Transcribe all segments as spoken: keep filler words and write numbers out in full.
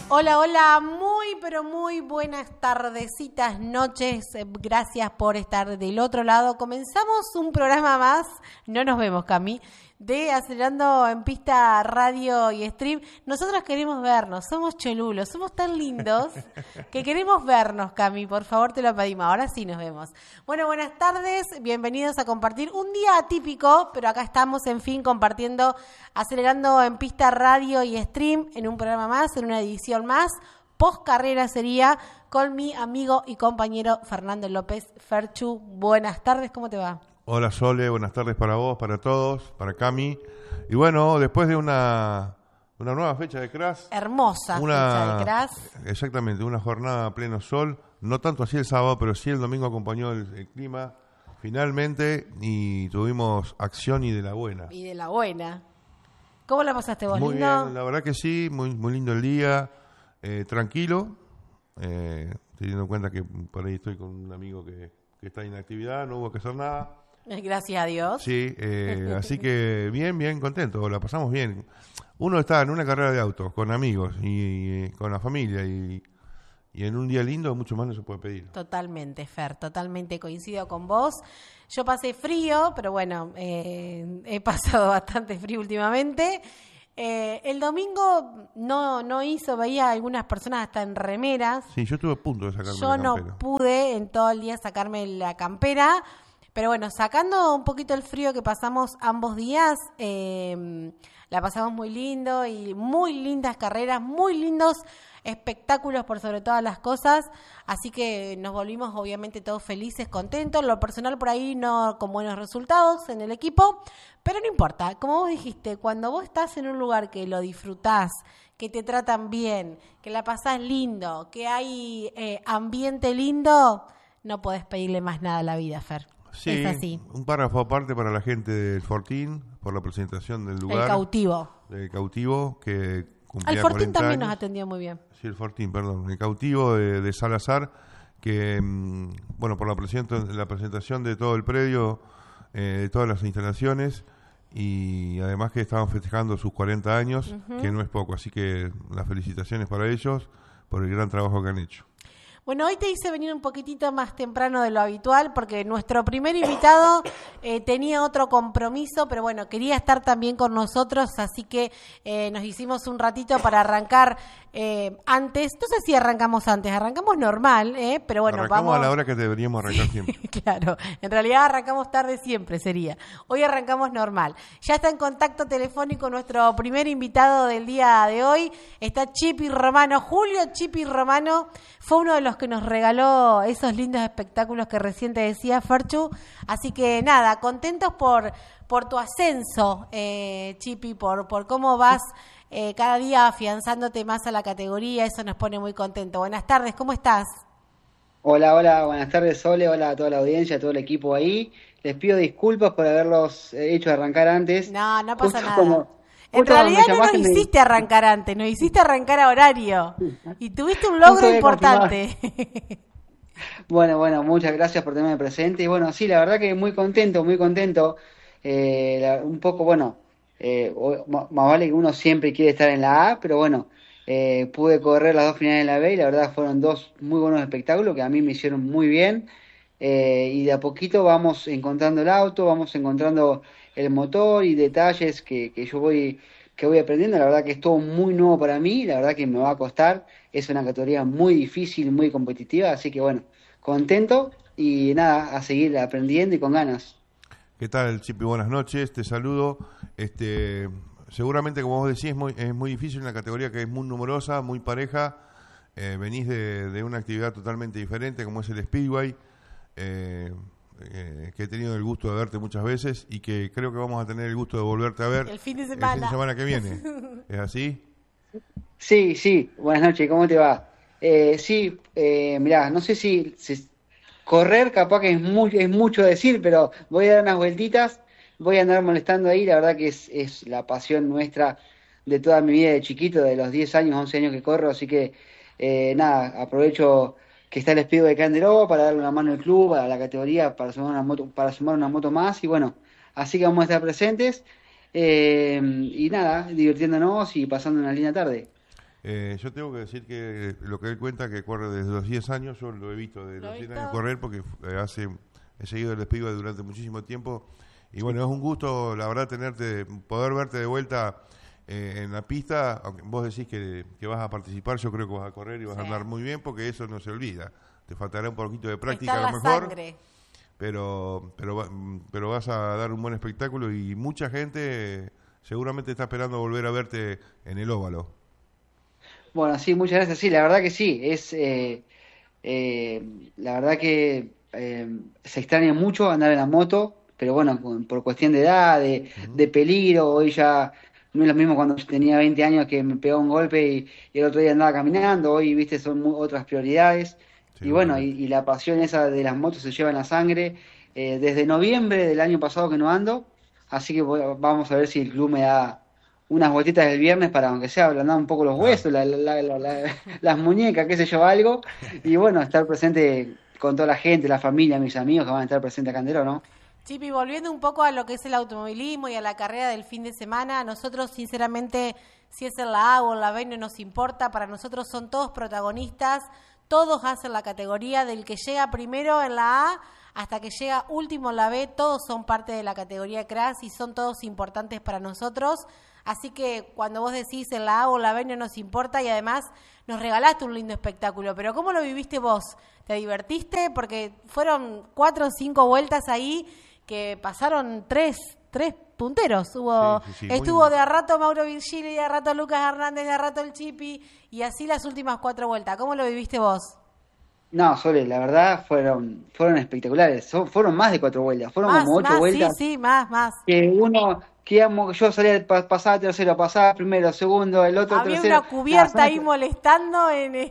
Hola, hola, muy pero muy buenas tardecitas, noches, gracias por estar del otro lado. Comenzamos un programa más, no nos vemos, Cami, de Acelerando en Pista Radio y Stream. Nosotros queremos vernos, somos cholulos, somos tan lindos que queremos vernos, Cami, por favor te lo pedimos, ahora sí nos vemos. Bueno, buenas tardes, bienvenidos a compartir un día atípico, pero acá estamos en fin compartiendo Acelerando en Pista Radio y Stream en un programa más, en una edición más, post carrera sería, con mi amigo y compañero Fernando López Ferchu. Buenas tardes, ¿cómo te va? Hola Sole, buenas tardes para vos, para todos, para Cami. Y bueno, después de una, una nueva fecha de Crash. Hermosa una, fecha de Crash. Exactamente, una jornada a pleno sol. No tanto así el sábado, pero sí el domingo acompañó el, el clima finalmente y tuvimos acción y de la buena. Y de la buena. ¿Cómo la pasaste vos, muy lindo? Bien, la verdad que sí, muy, muy lindo el día, eh, tranquilo, eh, teniendo en cuenta que por ahí estoy con un amigo que, que está en actividad, no hubo que hacer nada. Gracias a Dios. Sí, eh, así que bien, bien contento, la pasamos bien. Uno está en una carrera de autos con amigos y, y con la familia y, y en un día lindo mucho más no se puede pedir. Totalmente, Fer, totalmente coincido con vos. Yo pasé frío, pero bueno, eh, he pasado bastante frío últimamente. Eh, el domingo no no hizo, veía a algunas personas hasta en remeras. Sí, yo estuve a punto de sacarme Yo la no campera. pude en todo el día sacarme la campera, pero bueno, sacando un poquito el frío que pasamos ambos días, eh, la pasamos muy lindo y muy lindas carreras, muy lindos espectáculos por sobre todas las cosas, así que nos volvimos obviamente todos felices, contentos, lo personal por ahí no con buenos resultados en el equipo, pero no importa, como vos dijiste, cuando vos estás en un lugar que lo disfrutás, que te tratan bien, que la pasás lindo, que hay eh, ambiente lindo, no podés pedirle más nada a la vida, Fer. Sí, es así. Un párrafo aparte para la gente del Fortín, por la presentación del lugar. El cautivo. El cautivo, que cumplía El Fortín cuarenta también años. nos atendió muy bien. Sí, el Fortín, perdón. El cautivo de, de Salazar, que, mmm, bueno, por la, presenta- la presentación de todo el predio, eh, de todas las instalaciones, y además que estaban festejando sus cuarenta años, uh-huh. que no es poco. Así que las felicitaciones para ellos por el gran trabajo que han hecho. Bueno, hoy te hice venir un poquitito más temprano de lo habitual porque nuestro primer invitado eh, tenía otro compromiso, pero bueno, quería estar también con nosotros, así que eh, nos hicimos un ratito para arrancar eh, antes. No sé si arrancamos antes, arrancamos normal, eh, pero bueno, arrancamos vamos... a la hora que deberíamos arrancar siempre. Claro, en realidad arrancamos tarde siempre sería. Hoy arrancamos normal. Ya está en contacto telefónico nuestro primer invitado del día de hoy, está Chipi Romano. Julio Chipi Romano fue uno de los que nos regaló esos lindos espectáculos que recién te decía, Ferchu. Así que nada, contentos por por tu ascenso, eh, Chipi, por, por cómo vas eh, cada día afianzándote más a la categoría. Eso nos pone muy contentos. Buenas tardes, ¿cómo estás? Hola, hola, buenas tardes, Sole, hola a toda la audiencia, a todo el equipo ahí. Les pido disculpas por haberlos hecho arrancar antes. No, no pasa Justo nada. Como... En Justo realidad no nos me... hiciste arrancar antes, nos hiciste arrancar a horario y tuviste un logro importante. Bueno, bueno, muchas gracias por tenerme presente. Y bueno, sí, la verdad que muy contento, muy contento. Eh, la, un poco, bueno, eh, más vale que uno siempre quiere estar en la A, pero bueno, eh, pude correr las dos finales en la B y la verdad fueron dos muy buenos espectáculos que a mí me hicieron muy bien. Eh, y de a poquito vamos encontrando el auto, vamos encontrando el motor y detalles que, que yo voy que voy aprendiendo. La verdad que es todo muy nuevo para mí, la verdad que me va a costar, es una categoría muy difícil, muy competitiva, así que bueno, contento y nada, a seguir aprendiendo y con ganas. ¿Qué tal, Chipi? Buenas noches, te saludo. Este, seguramente, como vos decís, es muy, es muy difícil, una categoría que es muy numerosa, muy pareja, eh, venís de, de una actividad totalmente diferente como es el Speedway. Eh, eh, que he tenido el gusto de verte muchas veces y que creo que vamos a tener el gusto de volverte a ver el fin de semana, el fin de semana que viene. ¿Es así? Sí, sí, buenas noches, ¿cómo te va? Eh, sí, eh, mirá, no sé si, si correr capaz que es, muy, es mucho decir, pero voy a dar unas vueltitas, voy a andar molestando ahí, la verdad que es, es la pasión nuestra de toda mi vida de chiquito, de los diez años, once años que corro, así que eh, nada, aprovecho que está el Speedway de Canderoba para darle una mano al club, a la categoría, para sumar una moto, para sumar una moto más, y bueno, así que vamos a estar presentes, eh, y nada, divirtiéndonos y pasando una linda tarde. Eh, yo tengo que decir que lo que él cuenta, que corre desde los diez años, yo lo he visto desde los diez años correr, porque eh, hace he seguido el Speedway durante muchísimo tiempo, y bueno, es un gusto, la verdad, tenerte, poder verte de vuelta eh, en la pista, aunque vos decís que, que vas a participar, yo creo que vas a correr y vas sí. a andar muy bien, porque eso no se olvida, te faltará un poquito de práctica a lo mejor, sangre. pero pero pero vas a dar un buen espectáculo y mucha gente seguramente está esperando volver a verte en el óvalo. Bueno, sí, muchas gracias. Sí, la verdad que sí. Es eh, eh, la verdad que eh, se extraña mucho andar en la moto, pero bueno, por cuestión de edad, de, uh-huh. de peligro, hoy ya no es lo mismo cuando yo tenía veinte años que me pegó un golpe y, y el otro día andaba caminando, hoy, viste, son muy, otras prioridades. Sí, y bueno, y, y la pasión esa de las motos se lleva en la sangre. Eh, desde noviembre del año pasado que no ando, así que voy, vamos a ver si el club me da unas vueltitas el viernes para, aunque sea, ablandar un poco los huesos, ah. la, la, la, la, las muñecas, qué sé yo, algo, y bueno, estar presente con toda la gente, la familia, mis amigos que van a estar presentes acá en Deró, ¿no? Chipi, volviendo un poco a lo que es el automovilismo y a la carrera del fin de semana, nosotros sinceramente, si es en la A o en la B no nos importa, para nosotros son todos protagonistas, todos hacen la categoría, del que llega primero en la A hasta que llega último en la B, todos son parte de la categoría Crash y son todos importantes para nosotros. Así que cuando vos decís en la A o la B no nos importa y además nos regalaste un lindo espectáculo. Pero ¿cómo lo viviste vos? ¿Te divertiste? Porque fueron cuatro o cinco vueltas ahí que pasaron tres, tres punteros. Hubo, sí, sí, sí, estuvo muy... de a rato Mauro Virgili, de a rato Lucas Hernández, de a rato el Chipi y así las últimas cuatro vueltas. ¿Cómo lo viviste vos? No, Sole, la verdad fueron fueron espectaculares. So, fueron más de cuatro vueltas, fueron más, como ocho más, vueltas. Sí, sí, más, más. Que uno, que yo salía, pasaba tercero, pasaba primero, segundo, el otro había tercero. Había una cubierta no, ahí molestando en...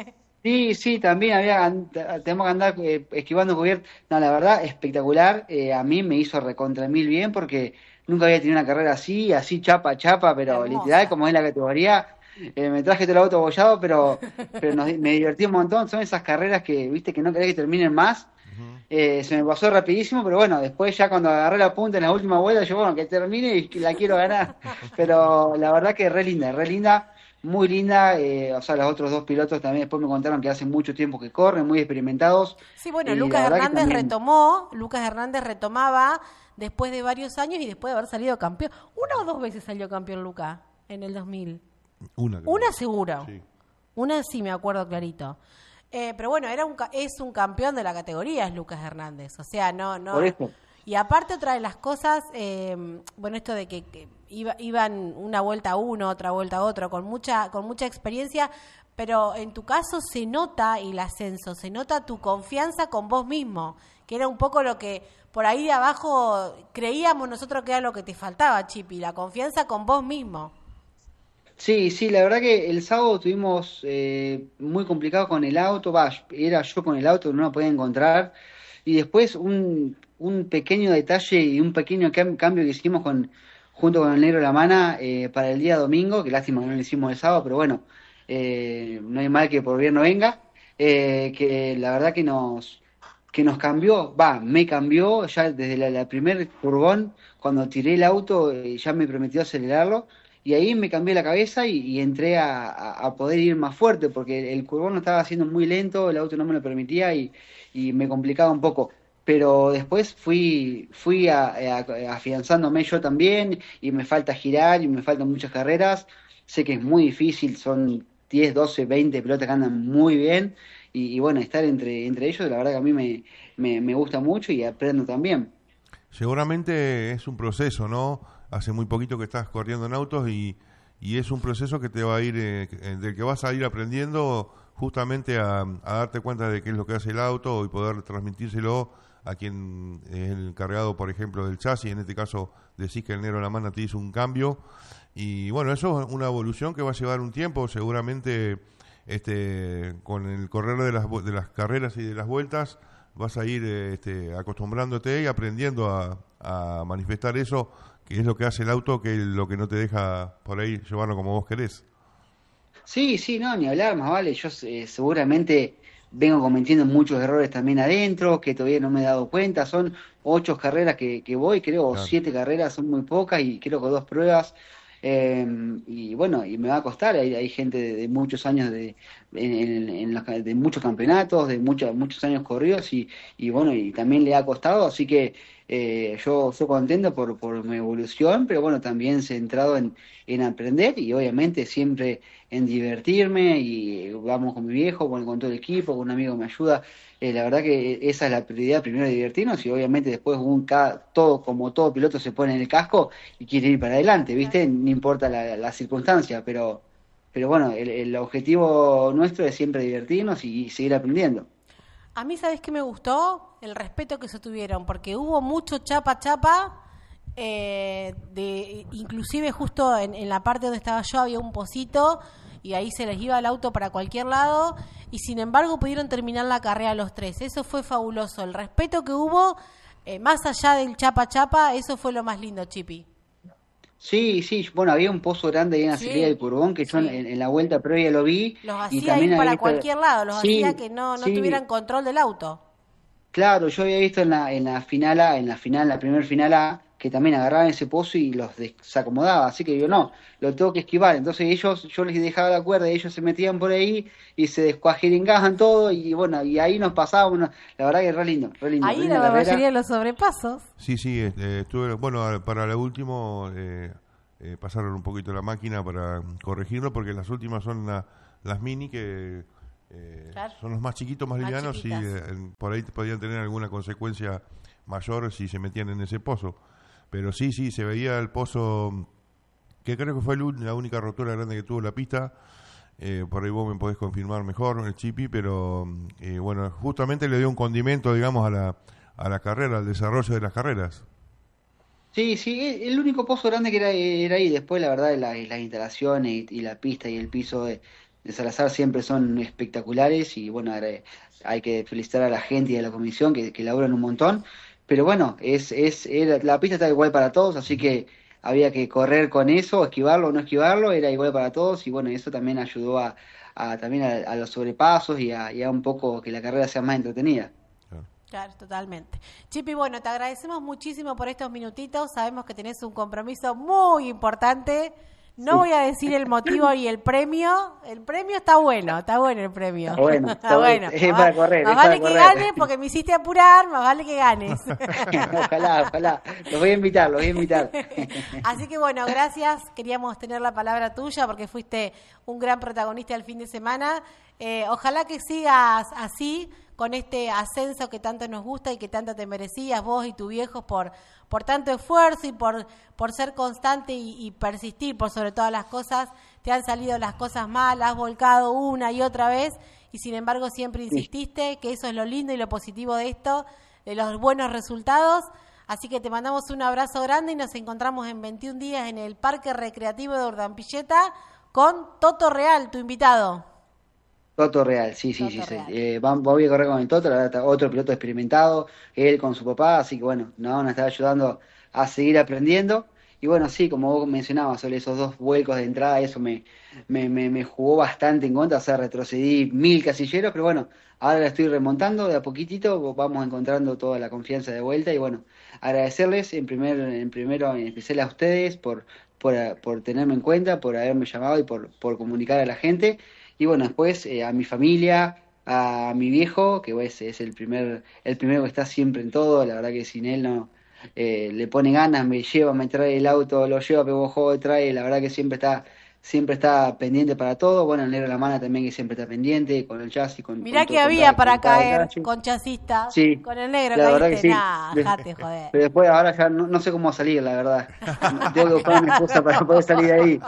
Sí, sí, también había, tenemos que andar eh, esquivando cubierta. No, la verdad, espectacular. Eh, a mí me hizo recontra mil bien porque nunca había tenido una carrera así, así chapa, chapa, pero hermosa. Literal, como es la categoría. Eh, me traje todo el auto bollado, pero, pero nos, me divertí un montón. Son esas carreras que, viste, que no querés que terminen más. Uh-huh. Eh, se me pasó rapidísimo, pero bueno, después ya cuando agarré la punta en la última vuelta, yo, bueno, que termine y la quiero ganar. Pero la verdad que re linda, re linda. Muy linda, eh, o sea, los otros dos pilotos también después me contaron que hace mucho tiempo que corren, muy experimentados. Sí, bueno, Lucas Hernández también... retomó, Lucas Hernández retomaba después de varios años y después de haber salido campeón. ¿Una o dos veces salió campeón Lucas en el dos mil? Una. Una seguro. Sí. Una sí me acuerdo clarito. Eh, pero bueno, era un es un campeón de la categoría, es Lucas Hernández. O sea, no, no. Por eso. Y aparte otra de las cosas, eh, bueno, esto de que, que iba, iban una vuelta a uno, otra vuelta a otro, con mucha, con mucha experiencia, pero en tu caso se nota el ascenso, se nota tu confianza con vos mismo, que era un poco lo que por ahí de abajo creíamos nosotros que era lo que te faltaba, Chipi, la confianza con vos mismo. Sí, sí, la verdad que el sábado tuvimos eh, muy complicado con el auto, va, era yo con el auto, no lo podía encontrar, y después un, un pequeño detalle y un pequeño cam- cambio que hicimos con junto con el Negro Lamana eh, para el día domingo, que lástima que no lo hicimos el sábado, pero bueno, eh, no hay mal que por bien no venga, eh, que la verdad que nos que nos cambió, va, me cambió, ya desde la, la primer furgón, cuando tiré el auto, eh, ya me prometió acelerarlo, y ahí me cambié la cabeza y, y entré a, a, a poder ir más fuerte, porque el curvón lo estaba haciendo muy lento, el auto no me lo permitía y, y me complicaba un poco. Pero después fui fui a, a, afianzándome yo también y me falta girar y me faltan muchas carreras. Sé que es muy difícil, son diez, doce, veinte pilotos que andan muy bien y, y bueno, estar entre entre ellos la verdad que a mí me, me, me gusta mucho y aprendo también. Seguramente es un proceso, ¿no? Hace muy poquito que estás corriendo en autos y, y es un proceso que te va a ir, eh, del que vas a ir aprendiendo justamente a, a darte cuenta de qué es lo que hace el auto y poder transmitírselo a quien es el encargado, por ejemplo, del chasis. En este caso decís que el Negro Lamana te hizo un cambio y bueno, eso es una evolución que va a llevar un tiempo, seguramente este con el correr de las, de las carreras y de las vueltas vas a ir este, acostumbrándote y aprendiendo a, a manifestar eso, que es lo que hace el auto, que es lo que no te deja por ahí llevarlo como vos querés. Sí, sí, no, ni hablar, más vale, yo eh, seguramente vengo cometiendo muchos errores también adentro, que todavía no me he dado cuenta, son ocho carreras que, que voy, creo, claro. siete carreras, son muy pocas y creo que dos pruebas, Eh, y bueno, y me va a costar, hay, hay gente de, de muchos años, de, en, en- en los ca- de muchos campeonatos, de muchos, muchos años corridos, y, y bueno, y también le ha costado, así que eh, yo soy contento por, por mi evolución, pero bueno, también centrado en, en aprender y obviamente siempre en divertirme, y vamos con mi viejo, con, con todo el equipo, con un amigo que me ayuda. Eh, la verdad que esa es la prioridad, primero divertirnos, y obviamente después un, cada, todo, como todo piloto se pone en el casco y quiere ir para adelante, ¿viste? No importa la, la circunstancia, pero, pero bueno, el, el objetivo nuestro es siempre divertirnos y, y seguir aprendiendo. A mí, ¿sabés qué me gustó? El respeto que se tuvieron, porque hubo mucho chapa chapa, eh, de, inclusive justo en, en la parte donde estaba yo había un pocito y ahí se les iba el auto para cualquier lado y sin embargo pudieron terminar la carrera los tres. Eso fue fabuloso. El respeto que hubo, eh, más allá del chapa chapa, eso fue lo más lindo, Chipi. Sí, sí, bueno, había un pozo grande ahí en la salida del Sí, Curbón que yo en, sí. en la vuelta previa lo vi, Los y hacía también ir había para visto, cualquier lado, los hacía sí, que no, no tuvieran sí, control del auto. claro, yo había visto en la, en la final A, en la final, la primer final A, que también agarraban ese pozo y los desacomodaba, así que digo, no, lo tengo que esquivar. Entonces ellos, yo les dejaba la cuerda y ellos se metían por ahí y se descuajiringaban todo, y bueno, y ahí nos pasábamos, no, la verdad que re lindo, re lindo, re Ahí era linda la carrera. mayoría de los sobrepasos. Sí, sí, este, estuve, bueno, a- para el último eh, eh, pasaron un poquito la máquina para corregirlo, porque las últimas son la- las mini, que eh, Claro. son los más chiquitos, más Más livianos, y chiquitas. eh, en- por ahí podían tener alguna consecuencia mayor si se metían en ese pozo. Pero sí, sí, se veía el pozo, que creo que fue el un- la única rotura grande que tuvo la pista. Eh, por ahí vos me podés confirmar mejor, el Chipi, pero eh, bueno, justamente le dio un condimento, digamos, a la, a la carrera, al desarrollo de las carreras. Sí, sí, e- el único pozo grande que era, era ahí. Después, la verdad, la- las instalaciones y, y la pista y el piso de, de Salazar siempre son espectaculares. Y bueno, ahora, eh, hay que felicitar a la gente y a la comisión que, que laburan un montón. Pero bueno, es, es, era- la pista está igual para todos, así que había que correr con eso, esquivarlo o no esquivarlo, era igual para todos. Y bueno, eso también ayudó a, a también a, a los sobrepasos y a, y a un poco que la carrera sea más entretenida. Claro. Claro, totalmente. Chipi, bueno, te agradecemos muchísimo por estos minutitos. Sabemos que tenés un compromiso muy importante. No voy a decir el motivo y el premio. El premio está bueno, está bueno el premio. Está bueno, está bueno. Es Más, para correr, más es para vale que correr. ganes porque me hiciste apurar, más vale que ganes. Ojalá, ojalá. Los voy a invitar, los voy a invitar. Así que bueno, gracias. Queríamos tener la palabra tuya porque fuiste un gran protagonista el fin de semana. Eh, ojalá que sigas así, con este ascenso que tanto nos gusta y que tanto te merecías vos y tu viejo por, por tanto esfuerzo y por, por ser constante y, y persistir por sobre todas las cosas. Te han salido las cosas mal, has volcado una y otra vez y sin embargo siempre insististe, que eso es lo lindo y lo positivo de esto, de los buenos resultados. Así que te mandamos un abrazo grande y nos encontramos en veintiún días en el Parque Recreativo de Urdampilleta con Toto Real, tu invitado. Toto Real, sí, sí, sí, Toto sí. Real. Eh, va- voy a correr con el Toto, la verdad, está otro piloto experimentado, él con su papá, así que bueno, nos van a estar ayudando a seguir aprendiendo. Y bueno, sí, como vos mencionabas, sobre esos dos vuelcos de entrada, eso me, me, me, me jugó bastante en contra, o sea, retrocedí mil casilleros, pero bueno, ahora la estoy remontando de a poquitito, vamos encontrando toda la confianza de vuelta. Y bueno, agradecerles en primer, en primero, en especial a ustedes por, por, por tenerme en cuenta, por haberme llamado y por, por comunicar a la gente. Y bueno, después eh, a mi familia, a mi viejo, que es, es el primer, el primero que está siempre en todo. La verdad que sin él no, eh, le pone ganas, me lleva, me trae el auto, lo lleva, pero juego, trae. La verdad que siempre está, siempre está pendiente para todo. Bueno, el negro La Mana también, que siempre está pendiente con el chasis, con, Mirá con que todo, con había cada- para con cada caer detalle. con chasista, Sí, con el negro la verdad que caíste, sí. nah, De- dejate joder. Pero después ahora ya no, no sé cómo salir, la verdad. Tengo que buscar una excusa para poder salir de ahí.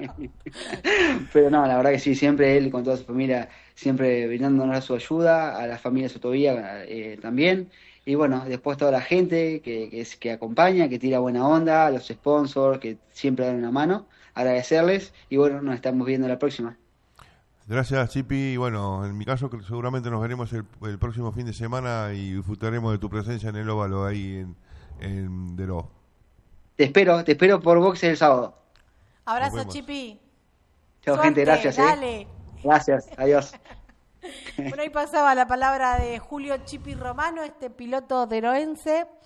Pero no, la verdad que sí, siempre él con toda su familia, siempre brindándonos su ayuda, a la familia Sotovía eh, también. Y bueno, después toda la gente que, que, es, que acompaña, que tira buena onda, los sponsors que siempre dan una mano, agradecerles. Y bueno, nos estamos viendo la próxima. Gracias, Chipi. Y bueno, en mi caso que seguramente nos veremos el, el próximo fin de semana y disfrutaremos de tu presencia en el óvalo ahí en, en Deró. Te espero, te espero por boxes el sábado. Abrazo, vemos. Chipi. Chao, Suerte, gente, gracias. ¿eh? dale. Gracias, adiós. Bueno, ahí pasaba la palabra de Julio Chipi Romano, este piloto deroense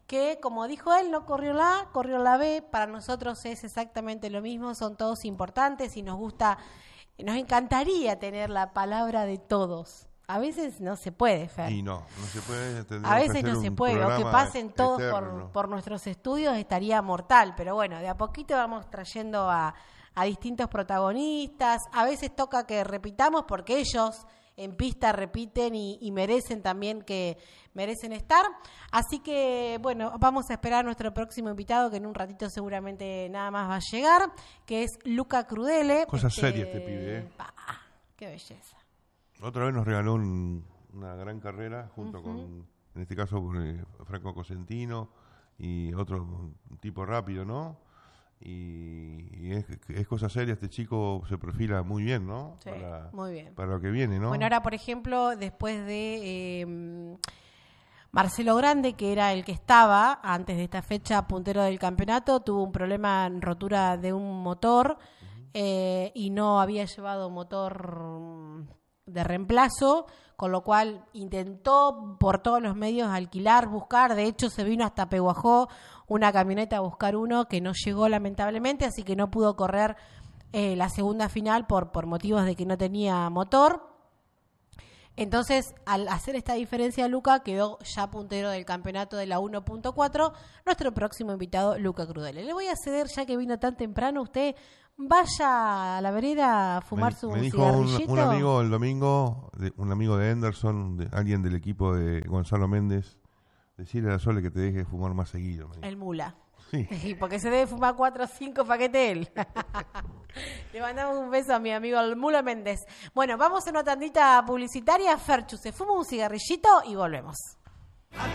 que, como dijo él, no corrió la A, corrió la B. Para nosotros es exactamente lo mismo, son todos importantes y nos gusta, nos encantaría tener la palabra de todos. A veces no se puede, Fer. Y no, no se puede. A veces no se puede, o que pasen todos por, por nuestros estudios estaría mortal, pero bueno, de a poquito vamos trayendo a, a distintos protagonistas. A veces toca que repitamos porque ellos en pista repiten y, y merecen también que merecen estar. Así que, bueno, vamos a esperar a nuestro próximo invitado, que en un ratito seguramente nada más va a llegar, que es Luca Crudele. Cosa este, seria este pibe, ¿eh? Pa, qué belleza. Otra vez nos regaló un, una gran carrera, junto uh-huh. con, en este caso, con Franco Cosentino y otro tipo rápido, ¿no? Y, y es, es cosa seria, este chico se perfila muy bien, ¿no? Sí, para, muy bien. Para lo que viene, ¿no? Bueno, ahora, por ejemplo, después de eh, Marcelo Grande, que era el que estaba antes de esta fecha puntero del campeonato, tuvo un problema en rotura de un motor uh-huh. eh, y no había llevado motor de reemplazo, con lo cual intentó por todos los medios alquilar, buscar, de hecho se vino hasta Peguajó una camioneta a buscar uno que no llegó lamentablemente, así que no pudo correr eh, la segunda final por, por motivos de que no tenía motor. Entonces, al hacer esta diferencia, Luca quedó ya puntero del campeonato de la uno punto cuatro, nuestro próximo invitado, Luca Crudele. Le voy a ceder, ya que vino tan temprano, usted vaya a la vereda a fumarse un cigarrillito. Me dijo un, un amigo el domingo, de, un amigo de Henderson, de, alguien del equipo de Gonzalo Méndez, decirle a la Sole que te deje de fumar más seguido. El mula. Sí. Porque se debe fumar cuatro o cinco paquetes él. Le mandamos un beso a mi amigo el Mula Méndez. Bueno, vamos a una tandita publicitaria. Ferchu, se fuma un cigarrillito y volvemos.